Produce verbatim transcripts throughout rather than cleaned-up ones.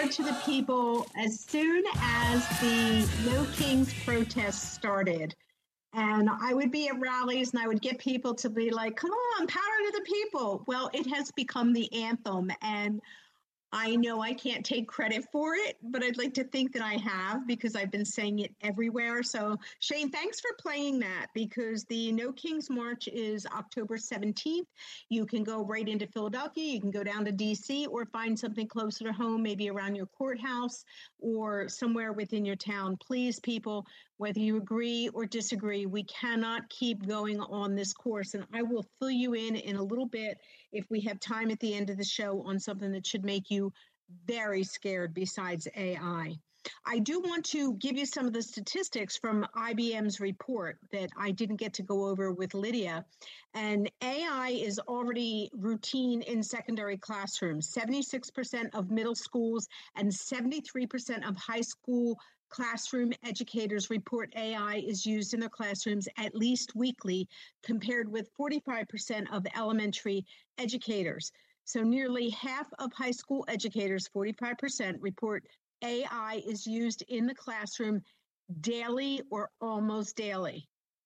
to the people as soon as the No Kings protests started. And I would be at rallies and I would get people to be like, come on, power to the people. Well, it has become the anthem. And I know I can't take credit for it, but I'd like to think that I have because I've been saying it everywhere. So Shane, thanks for playing that because the No Kings March is October seventeenth. You can go right into Philadelphia. You can go down to D C or find something closer to home, maybe around your courthouse or somewhere within your town. Please, people, whether you agree or disagree, we cannot keep going on this course. And I will fill you in in a little bit if we have time at the end of the show on something that should make you very scared besides A I. I do want to give you some of the statistics from I B M's report that I didn't get to go over with Lydia. And A I is already routine in secondary classrooms. seventy-six percent of middle schools and seventy-three percent of high school classroom educators report A I is used in their classrooms at least weekly, compared with forty-five percent of elementary educators. So nearly half of high school educators, forty-five percent, report A I is used in the classroom daily or almost daily.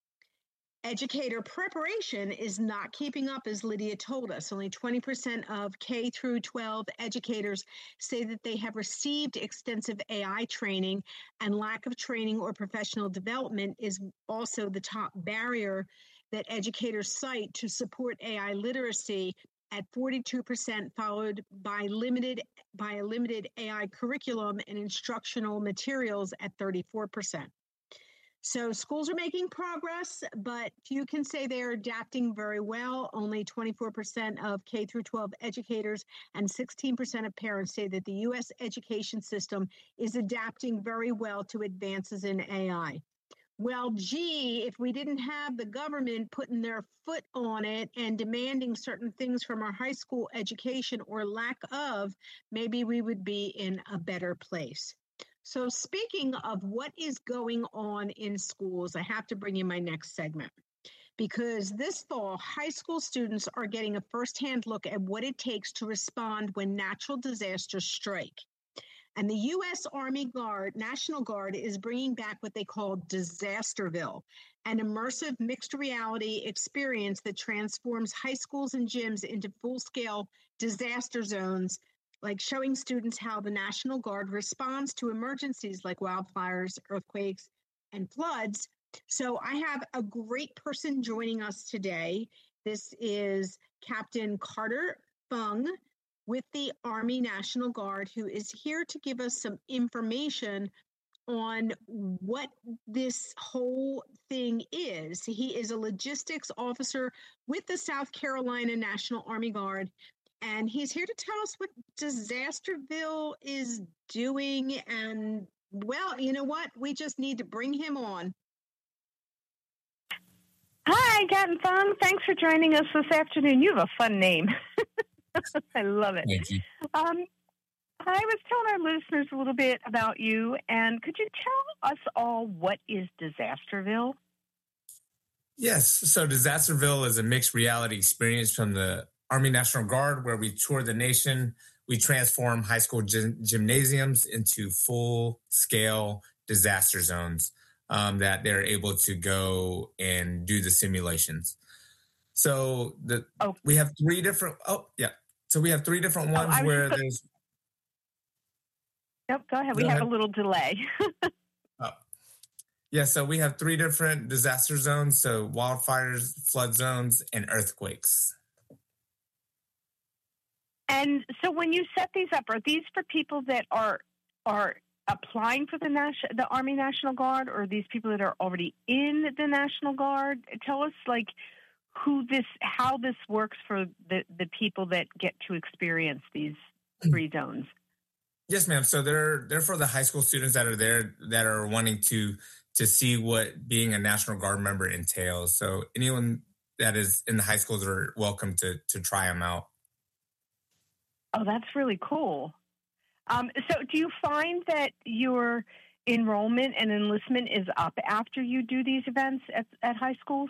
Educator preparation is not keeping up, as Lydia told us. Only twenty percent of K through twelve educators say that they have received extensive A I training, and lack of training or professional development is also the top barrier that educators cite to support A I literacy at forty-two percent, followed by limited by a limited A I curriculum and instructional materials at thirty-four percent. So schools are making progress, but you can say they're adapting very well. Only twenty-four percent of K through twelve educators and sixteen percent of parents say that the U S education system is adapting very well to advances in A I. Well, gee, if we didn't have the government putting their foot on it and demanding certain things from our high school education or lack of, maybe we would be in a better place. So speaking of what is going on in schools, I have to bring you my next segment. Because this fall, high school students are getting a firsthand look at what it takes to respond when natural disasters strike. And the U S Army Guard, National Guard, is bringing back what they call Disasterville, an immersive mixed reality experience that transforms high schools and gyms into full-scale disaster zones, like showing students how the National Guard responds to emergencies like wildfires, earthquakes, and floods. So I have a great person joining us today. This is Captain Carter Fung with the Army National Guard, who is here to give us some information on what this whole thing is. He is a logistics officer with the South Carolina National Army Guard, and he's here to tell us what Disasterville is doing. And, well, you know what? We just need to bring him on. Hi, Captain Fung. Thanks for joining us this afternoon. You have a fun name. I love it. Thank you. Um, I was telling our listeners a little bit about you, and could you tell us all what is Disasterville? Yes. So Disasterville is a mixed reality experience from the Army National Guard, where we tour the nation. We transform high school gym- gymnasiums into full-scale disaster zones um, that they're able to go and do the simulations. So the oh. we have three different. Oh, yeah. So we have three different ones oh, where just, there's. Yep. Go ahead. Go we ahead. have a little delay. oh. Yeah. So we have three different disaster zones. So wildfires, flood zones, and earthquakes. And so when you set these up, are these for people that are are applying for the Nas- the Army National Guard, or are these people that are already in the National Guard? Tell us, like, who this, how this works for the, the people that get to experience these three zones. Yes, ma'am. So they're they're for the high school students that are there that are wanting to to see what being a National Guard member entails. So anyone that is in the high schools are welcome to to try them out. Oh, that's really cool. Um, so do you find that your enrollment and enlistment is up after you do these events at, at high schools?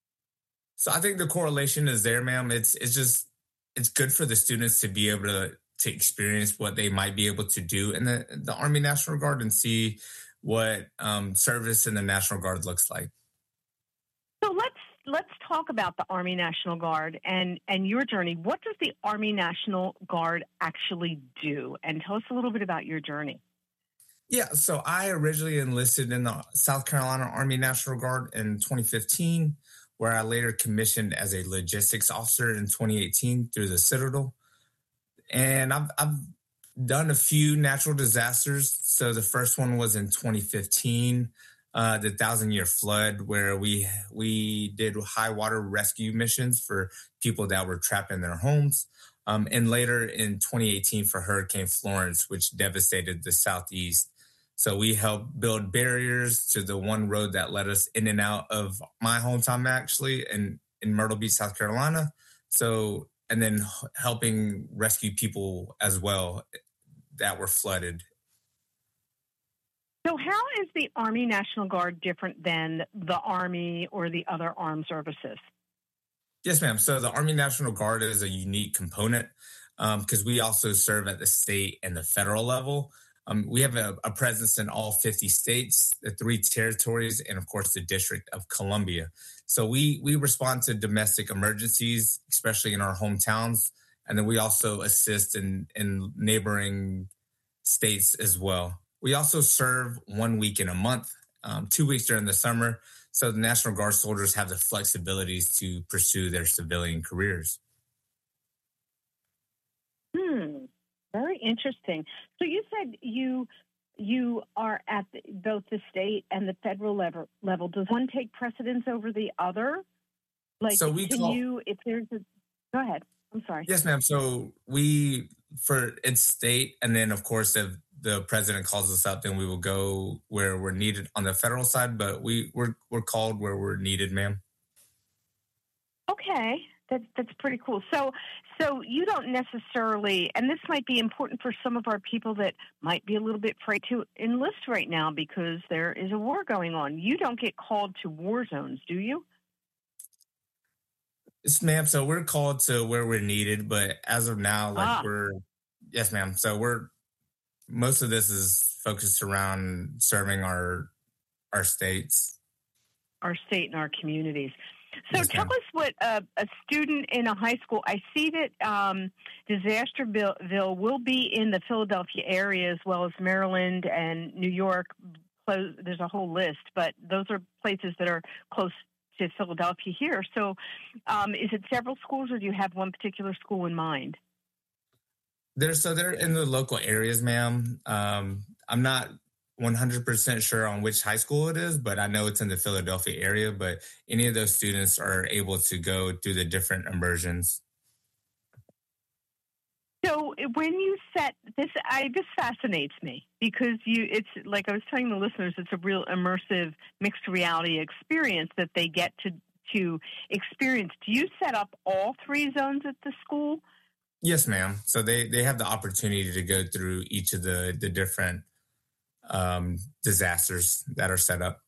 So I think the correlation is there, ma'am. It's it's just it's good for the students to be able to to experience what they might be able to do in the, the Army National Guard and see what um, service in the National Guard looks like. So let's let's talk about the Army National Guard and, and your journey. What does the Army National Guard actually do? And tell us a little bit about your journey. Yeah, so I originally enlisted in the South Carolina Army National Guard in twenty fifteen, where I later commissioned as a logistics officer in twenty eighteen through the Citadel. And I've, I've done a few natural disasters. So the first one was in twenty fifteen, uh, the Thousand Year Flood, where we we did high water rescue missions for people that were trapped in their homes. Um, and later in twenty eighteen for Hurricane Florence, which devastated the Southeast. So we helped build barriers to the one road that led us in and out of my hometown, actually, in, in Myrtle Beach, South Carolina. So, and then helping rescue people as well that were flooded. So how is the Army National Guard different than the Army or the other armed services? Yes, ma'am. So the Army National Guard is a unique component because um, we also serve at the state and the federal level. Um, we have a, a presence in all fifty states, the three territories, and of course the District of Columbia. So we we respond to domestic emergencies, especially in our hometowns, and then we also assist in, in neighboring states as well. We also serve one week in a month, um, two weeks during the summer, so the National Guard soldiers have the flexibilities to pursue their civilian careers. Hmm. Very interesting. So you said you you are at the, both the state and the federal level. Level. Does one take precedence over the other? Like, so we can call, you? If there's a, go ahead. I'm sorry. Yes, ma'am. So we for it's state, and then of course if the president calls us up, then we will go where we're needed on the federal side. But we we're we're called where we're needed, ma'am. Okay. That's that's pretty cool. So, so you don't necessarily, and this might be important for some of our people that might be a little bit afraid to enlist right now because there is a war going on. You don't get called to war zones, do you? Yes, ma'am. So we're called to where we're needed, but as of now, like ah. we're, yes, ma'am. So we're, most of this is focused around serving our, our states. Our state and our communities. So Yes, tell ma'am. us what uh, a student in a high school, I see that um, Disasterville will be in the Philadelphia area as well as Maryland and New York. There's a whole list, but those are places that are close to Philadelphia here. So um, is it several schools or do you have one particular school in mind? They're, so they're in the local areas, ma'am. Um, I'm not one hundred percent sure on which high school it is, but I know it's in the Philadelphia area, but any of those students are able to go through the different immersions. So when you set this, I, this fascinates me because you, it's like I was telling the listeners, it's a real immersive mixed reality experience that they get to, to experience. Do you set up all three zones at the school? Yes, ma'am. So they, they have the opportunity to go through each of the, the different um, disasters that are set up.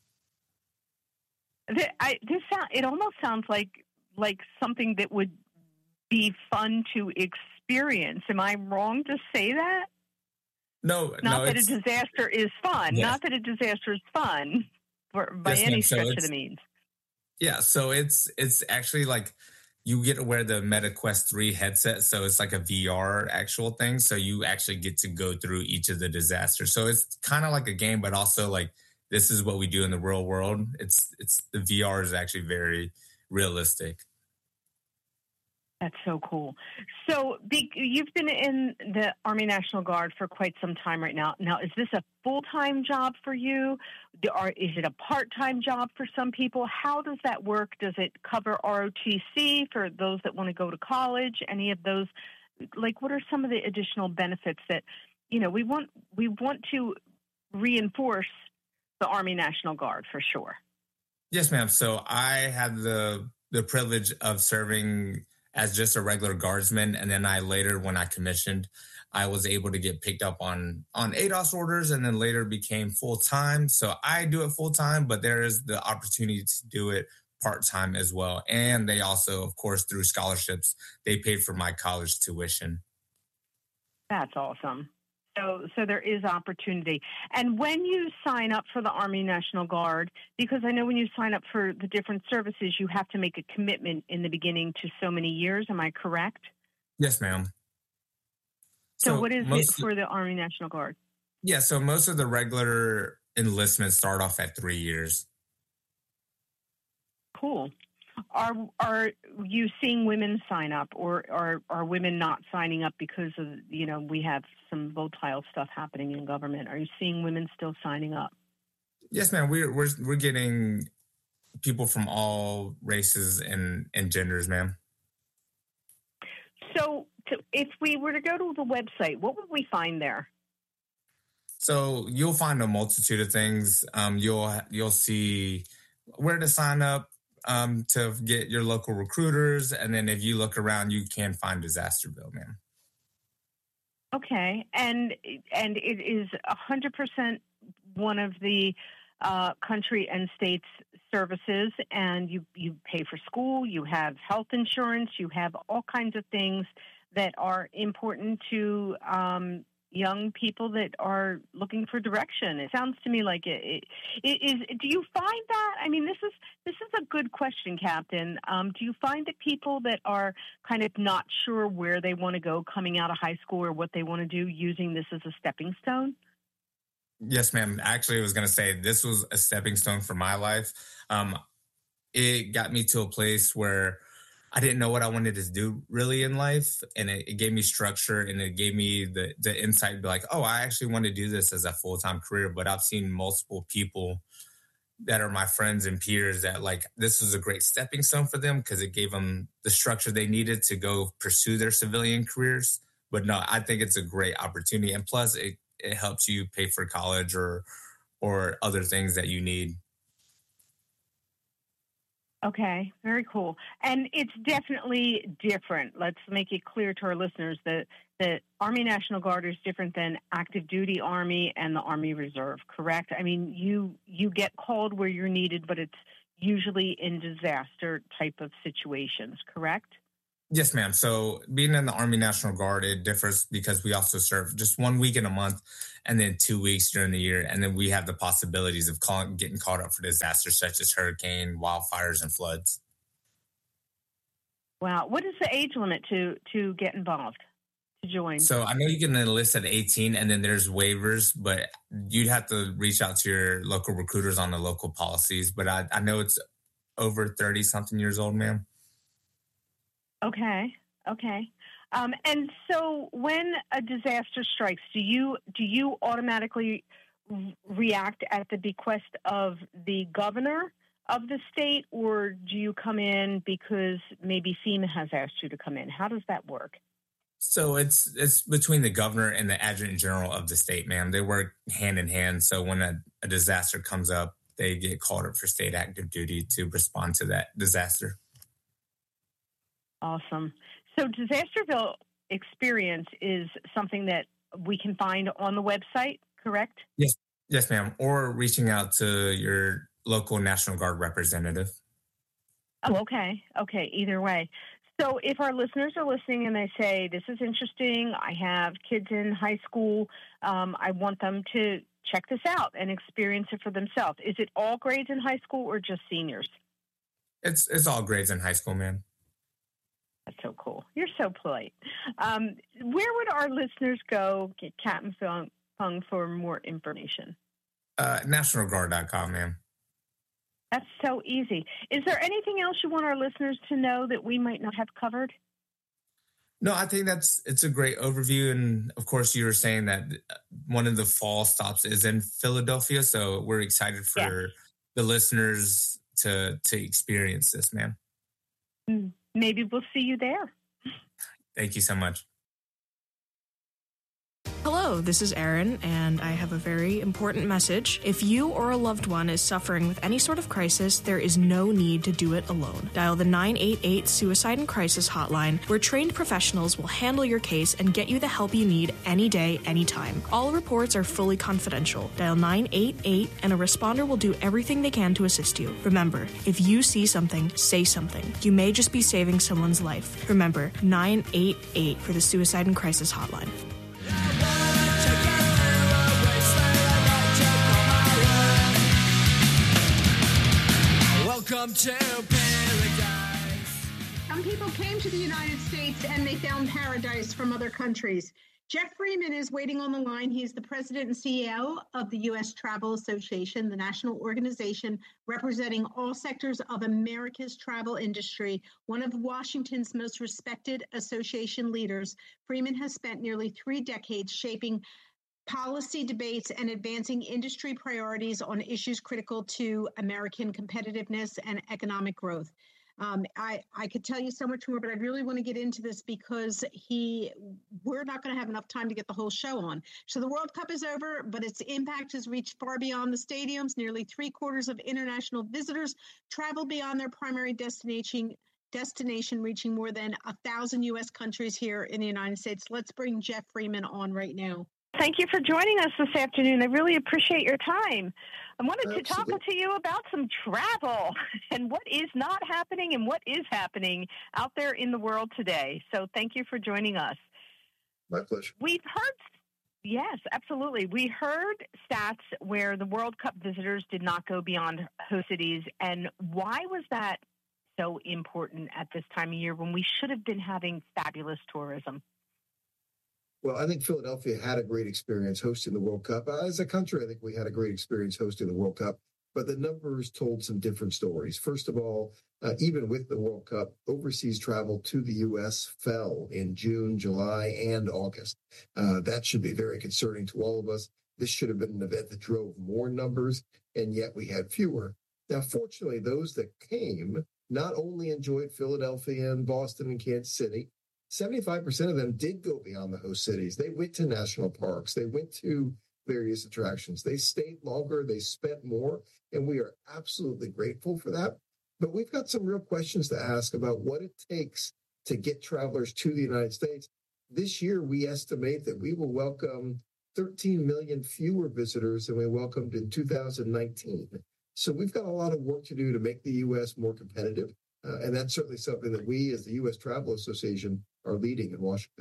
The, I, this sound, it almost sounds like like something that would be fun to experience. Am I wrong to say that? No, not no, that a disaster is fun. Yes. Not that a disaster is fun for, by Yes, any ma'am. So stretch of it's- the means. Yeah, so it's it's actually like you get to wear the MetaQuest three headset, so it's like a V R actual thing. So you actually get to go through each of the disasters. So it's kind of like a game, but also like this is what we do in the real world. It's it's the V R is actually very realistic. That's so cool. So be, you've been in the Army National Guard for quite some time right now. Now, is this a full-time job for you? Or is it a part-time job for some people? How does that work? Does it cover R O T C for those that want to go to college? Any of those? Like, what are some of the additional benefits that, you know, we want, we want to reinforce the Army National Guard for sure? Yes, ma'am. So I had the the privilege of serving as just a regular guardsman. And then I later, when I commissioned, I was able to get picked up on, on A D O S orders and then later became full-time. So I do it full-time, but there is the opportunity to do it part-time as well. And they also, of course, through scholarships, they paid for my college tuition. That's awesome. So, so there is opportunity. And when you sign up for the Army National Guard, because I know when you sign up for the different services, you have to make a commitment in the beginning to so many years. Am I correct? Yes, ma'am. So, so what is it for the Army National Guard? Yeah, so most of the regular enlistments start off at three years. Cool. Are are you seeing women sign up, or are are women not signing up because of, you know, we have some volatile stuff happening in government? Are you seeing women still signing up? Yes, ma'am. We're we're we're getting people from all races and, and genders, ma'am. So, to, if we were to go to the website, what would we find there? So you'll find a multitude of things. Um, you'll you'll see where to sign up um, to get your local recruiters, and then if you look around, you can find Disasterville, ma'am. Okay, and and it is a hundred percent one of the uh, country and states services, and you you pay for school, you have health insurance, you have all kinds of things that are important to um, young people that are looking for direction. It sounds to me like it, it, it is. Do you find that? I mean, this is this is a good question, Captain. Um, do you find that people that are kind of not sure where they want to go coming out of high school or what they want to do, using this as a stepping stone? Yes, ma'am. Actually, I was going to say this was a stepping stone for my life. Um, it got me to a place where I didn't know what I wanted to do really in life. And it, it gave me structure, and it gave me the, the insight to be like, oh, I actually want to do this as a full-time career. But I've seen multiple people that are my friends and peers that like, this was a great stepping stone for them because it gave them the structure they needed to go pursue their civilian careers. But no, I think it's a great opportunity. And plus it, it helps you pay for college or, or other things that you need. Okay, very cool. And it's definitely different. Let's make it clear to our listeners that the Army National Guard is different than active duty Army and the Army Reserve, correct? I mean, you you get called where you're needed, but it's usually in disaster type of situations, correct? Yes, ma'am. So being in the Army National Guard, it differs because we also serve just one week in a month and then two weeks during the year. And then we have the possibilities of calling, getting caught up for disasters such as hurricane, wildfires, and floods. Wow. What is the age limit to, to get involved, to join? So I know you can enlist at eighteen, and then there's waivers, but you'd have to reach out to your local recruiters on the local policies. But I, I know it's over thirty-something years old, ma'am. Okay. Okay. Um, and so when a disaster strikes, do you do you automatically re- react at the bequest of the governor of the state, or do you come in because maybe FEMA has asked you to come in? How does that work? So it's it's between the governor and the adjutant general of the state, ma'am. They work hand in hand. So when a, a disaster comes up, they get called up for state active duty to respond to that disaster. Awesome. So Disasterville experience is something that we can find on the website, correct? Yes, yes, ma'am. Or reaching out to your local National Guard representative. Oh, okay. Okay. Either way. So if our listeners are listening and they say, this is interesting, I have kids in high school, um, I want them to check this out and experience it for themselves. Is it all grades in high school or just seniors? It's it's all grades in high school, ma'am. That's so cool. You're so polite. Um, where would our listeners go, get Captain Fung, for more information? Uh, National Guard dot com, ma'am. That's so easy. Is there anything else you want our listeners to know that we might not have covered? No, I think that's it's a great overview. And of course, you were saying that one of the fall stops is in Philadelphia. So we're excited for yes. the listeners to to experience this, ma'am. Maybe we'll see you there. Thank you so much. Hello, this is Erin, and I have a very important message. If you or a loved one is suffering with any sort of crisis, there is no need to do it alone. Dial the nine eight eight Suicide and Crisis hotline, where trained professionals will handle your case and get you the help you need any day, anytime. All reports are fully confidential. Dial nine eight eight, and a responder will do everything they can to assist you. Remember, if you see something, say something. You may just be saving someone's life. Remember, nine eight eight for the Suicide and Crisis hotline. Welcome to paradise. Some people came to the United States and they found paradise from other countries. Jeff Freeman is waiting on the line. He's the president and C E O of the U S Travel Association, the national organization representing all sectors of America's travel industry, one of Washington's most respected association leaders. Freeman has spent nearly three decades shaping policy debates and advancing industry priorities on issues critical to American competitiveness and economic growth. Um, I, I could tell you so much more, but I really want to get into this because he, we're not going to have enough time to get the whole show on. So the World Cup is over, but its impact has reached far beyond the stadiums. Nearly three quarters of international visitors travel beyond their primary destination, destination, reaching more than a thousand U S countries here in the United States. Let's bring Jeff Freeman on right now. Thank you for joining us this afternoon. I really appreciate your time. I wanted to talk to you about some travel and what is not happening and what is happening out there in the world today. So thank you for joining us. My pleasure. We've heard, yes, absolutely. We heard stats where the World Cup visitors did not go beyond host cities. And why was that so important at this time of year when we should have been having fabulous tourism? Well, I think Philadelphia had a great experience hosting the World Cup. As a country, I think we had a great experience hosting the World Cup, but the numbers told some different stories. First of all, uh, even with the World Cup, overseas travel to the U S fell in June, July, and August. Uh, that should be very concerning to all of us. This should have been an event that drove more numbers, and yet we had fewer. Now, fortunately, those that came not only enjoyed Philadelphia and Boston and Kansas City, seventy-five percent of them did go beyond the host cities. They went to national parks. They went to various attractions. They stayed longer. They spent more. And we are absolutely grateful for that. But we've got some real questions to ask about what it takes to get travelers to the United States. This year, we estimate that we will welcome thirteen million fewer visitors than we welcomed in two thousand nineteen. So we've got a lot of work to do to make the U S more competitive. Uh, and that's certainly something that we, as the U S Travel Association, are leading in Washington.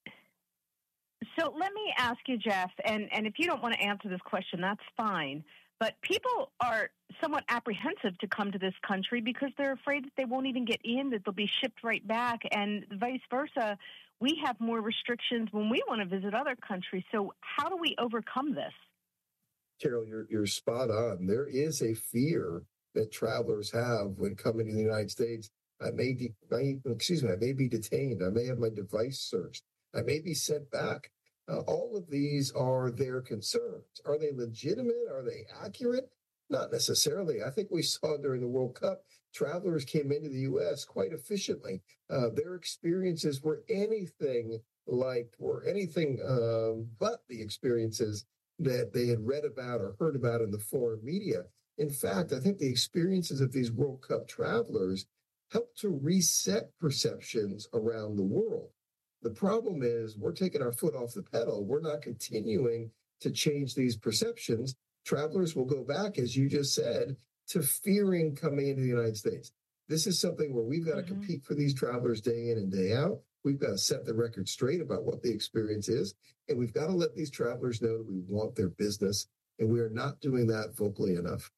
So let me ask you, Jeff, and, and if you don't want to answer this question, that's fine. But people are somewhat apprehensive to come to this country because they're afraid that they won't even get in, that they'll be shipped right back, and vice versa. We have more restrictions when we want to visit other countries. So how do we overcome this? Carol, you're, you're spot on. There is a fear that travelers have when coming to the United States. I may, de- I, excuse me, I may be detained. I may have my device searched. I may be sent back. Uh, all of these are their concerns. Are they legitimate? Are they accurate? Not necessarily. I think we saw during the World Cup, travelers came into the U S quite efficiently. Uh, their experiences were anything like, or anything uh, but the experiences that they had read about or heard about in the foreign media. In fact, I think the experiences of these World Cup travelers helped to reset perceptions around the world. The problem is we're taking our foot off the pedal. We're not continuing to change these perceptions. Travelers will go back, as you just said, to fearing coming into the United States. This is something where we've got to mm-hmm. compete for these travelers day in and day out. We've got to set the record straight about what the experience is, and we've got to let these travelers know that we want their business, and we are not doing that vocally enough.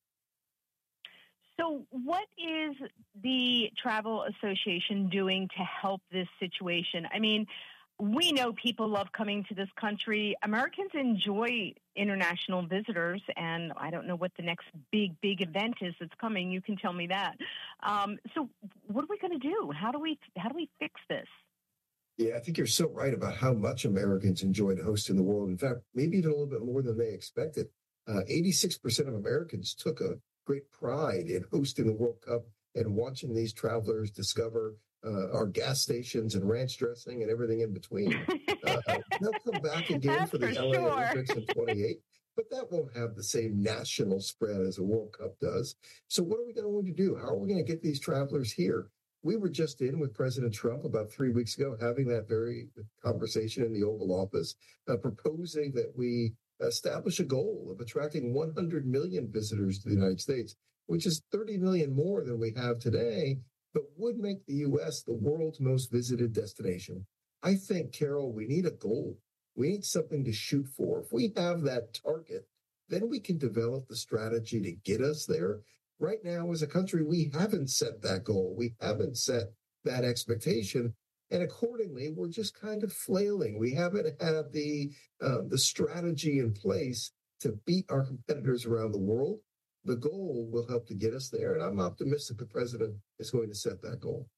So what is the Travel Association doing to help this situation? I mean, we know people love coming to this country. Americans enjoy international visitors, and I don't know what the next big, big event is that's coming. You can tell me that. Um, so what are we going to do? How do we how do we fix this? Yeah, I think you're so right about how much Americans enjoyed hosting the world. In fact, maybe even a little bit more than they expected. Uh, eighty-six percent of Americans took a great pride in hosting the World Cup and watching these travelers discover uh, our gas stations and ranch dressing and everything in between. Uh, they'll come back again for the for L A sure. Olympics in twenty-eight, but that won't have the same national spread as a World Cup does. So what are we going to do? How are we going to get these travelers here? We were just in with President Trump about three weeks ago, having that very conversation in the Oval Office, uh, proposing that we establish a goal of attracting one hundred million visitors to the United States, which is thirty million more than we have today, but would make the U S the world's most visited destination. I think, Carol, we need a goal. We need something to shoot for. If we have that target, then we can develop the strategy to get us there. Right now, as a country, we haven't set that goal. We haven't set that expectation. And accordingly, we're just kind of flailing. We haven't had the uh, the strategy in place to beat our competitors around the world. The goal will help to get us there. And I'm optimistic the president is going to set that goal.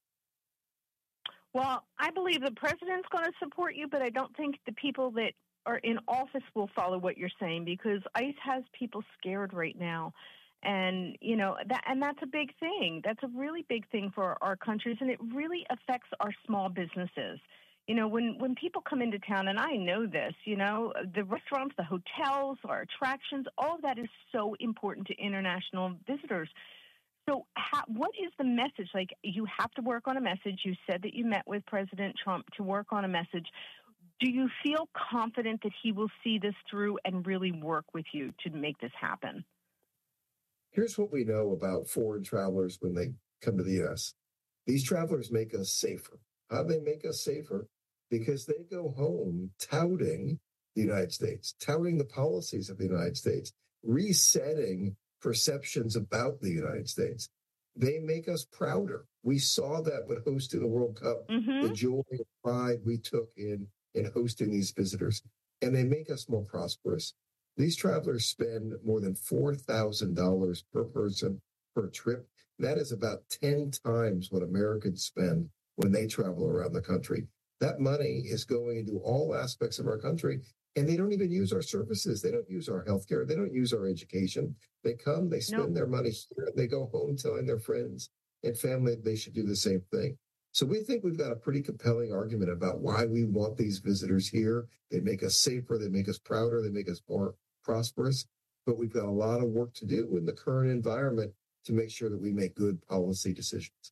Well, I believe the president's going to support you, but I don't think the people that are in office will follow what you're saying, because ICE has people scared right now. And, you know, that, and that's a big thing. That's a really big thing for our countries, and it really affects our small businesses. You know, when, when people come into town, and I know this, you know, the restaurants, the hotels, our attractions, all of that is so important to international visitors. So how, what is the message? Like, you have to work on a message. You said that you met with President Trump to work on a message. Do you feel confident that he will see this through and really work with you to make this happen? Here's what we know about foreign travelers when they come to the U S. These travelers make us safer. How do they make us safer? Because they go home touting the United States, touting the policies of the United States, resetting perceptions about the United States. They make us prouder. We saw that with hosting the World Cup, mm-hmm. the joy and pride we took in, in hosting these visitors, and they make us more prosperous. These travelers spend more than four thousand dollars per person per trip. That is about ten times what Americans spend when they travel around the country. That money is going into all aspects of our country, and they don't even use our services. They don't use our healthcare. They don't use our education. They come, they spend no. their money here, and they go home telling their friends and family they should do the same thing. So we think we've got a pretty compelling argument about why we want these visitors here. They make us safer. They make us prouder. They make us more prosperous, but we've got a lot of work to do in the current environment to make sure that we make good policy decisions.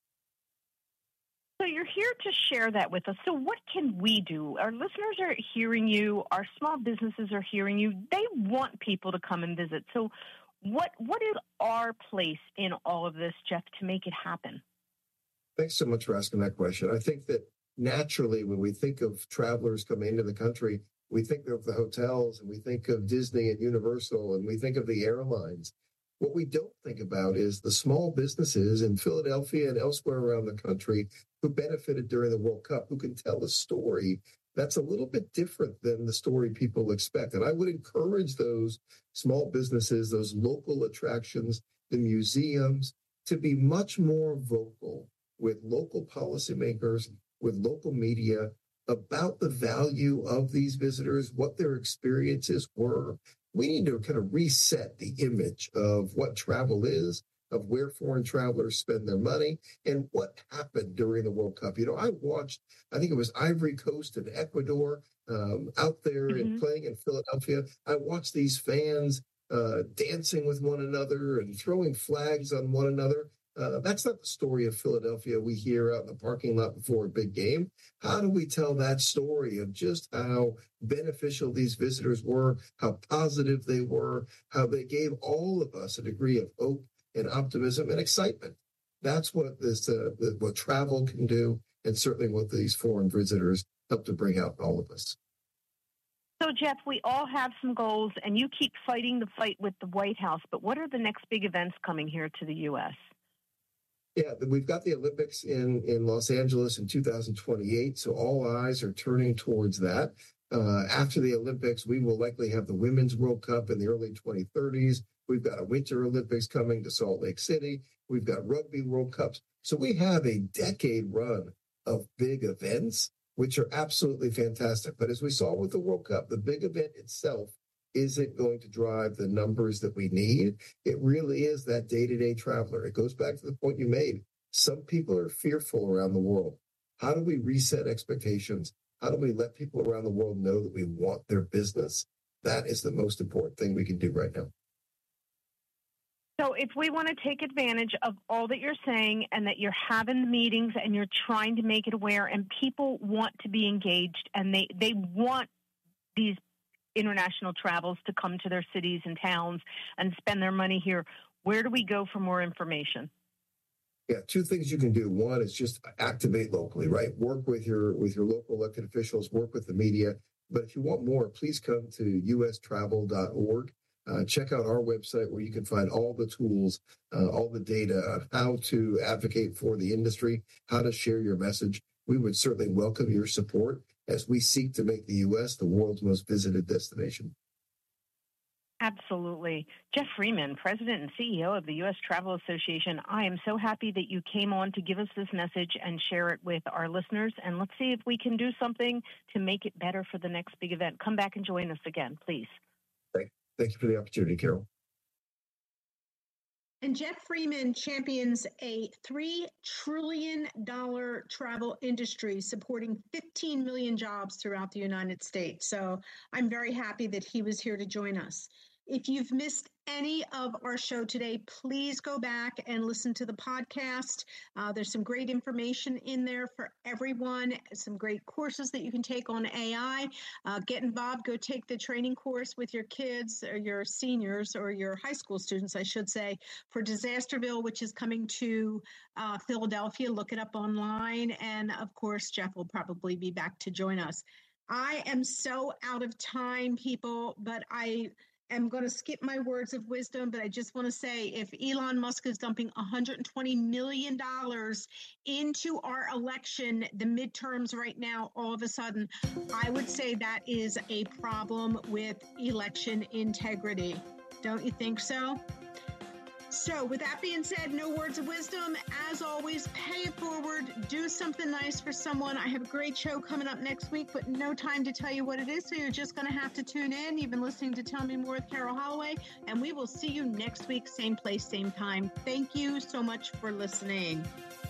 So you're here to share that with us. So what can we do? Our listeners are hearing you. Our small businesses are hearing you. They want people to come and visit. So what what is our place in all of this, Jeff, to make it happen? Thanks so much for asking that question. I think that naturally when we think of travelers coming into the country, we think of the hotels, and we think of Disney and Universal, and we think of the airlines. What we don't think about is the small businesses in Philadelphia and elsewhere around the country who benefited during the World Cup, who can tell a story that's a little bit different than the story people expect. And I would encourage those small businesses, those local attractions, the museums, to be much more vocal with local policymakers, with local media, about the value of these visitors, what their experiences were. We need to kind of reset the image of what travel is, of where foreign travelers spend their money, and what happened during the World Cup. You know, I watched, I think it was Ivory Coast and Ecuador um, out there mm-hmm. and playing in Philadelphia. I watched these fans uh, dancing with one another and throwing flags on one another. Uh, that's not the story of Philadelphia we hear out in the parking lot before a big game. How do we tell that story of just how beneficial these visitors were, how positive they were, how they gave all of us a degree of hope and optimism and excitement? That's what this, uh, what travel can do, and certainly what these foreign visitors help to bring out in all of us. So, Jeff, we all have some goals, and you keep fighting the fight with the White House, but what are the next big events coming here to the U S? Yeah, we've got the Olympics in, in Los Angeles in two thousand twenty-eight, so all eyes are turning towards that. Uh, after the Olympics, we will likely have the Women's World Cup in the early twenty thirties. We've got a Winter Olympics coming to Salt Lake City. We've got Rugby World Cups. So we have a decade run of big events, which are absolutely fantastic. But as we saw with the World Cup, the big event itself isn't going to drive the numbers that we need. It really is that day-to-day traveler. It goes back to the point you made. Some people are fearful around the world. How do we reset expectations? How do we let people around the world know that we want their business? That is the most important thing we can do right now. So if we want to take advantage of all that you're saying, and that you're having the meetings and you're trying to make it aware, and people want to be engaged, and they, they want these international travels to come to their cities and towns and spend their money here, where do we go for more information? Yeah, two things you can do. One is just activate locally, right? Work with your with your local elected officials, work with the media. But if you want more, please come to u s travel dot org. uh, check out our website where you can find all the tools, uh, all the data on how to advocate for the industry, how to share your message. We would certainly welcome your support as we seek to make the U S the world's most visited destination. Absolutely. Jeff Freeman, President and C E O of the U S Travel Association, I am so happy that you came on to give us this message and share it with our listeners. And let's see if we can do something to make it better for the next big event. Come back and join us again, please. Thank, thank you for the opportunity, Carol. And Jeff Freeman champions a three trillion dollars travel industry supporting fifteen million jobs throughout the United States. So I'm very happy that he was here to join us. If you've missed any of our show today, please go back and listen to the podcast. Uh, there's some great information in there for everyone, some great courses that you can take on A I. Uh, get involved, go take the training course with your kids or your seniors or your high school students, I should say, for Disasterville, which is coming to uh, Philadelphia. Look it up online. And of course, Jeff will probably be back to join us. I am so out of time, people, but I I'm going to skip my words of wisdom, but I just want to say if Elon Musk is dumping one hundred twenty million dollars into our election, the midterms right now, all of a sudden, I would say that is a problem with election integrity. Don't you think so? So with that being said, no words of wisdom. As always, pay it forward. Do something nice for someone. I have a great show coming up next week, but no time to tell you what it is. So you're just going to have to tune in. You've been listening to Tell Me More with Carol Holloway, and we will see you next week, same place, same time. Thank you so much for listening.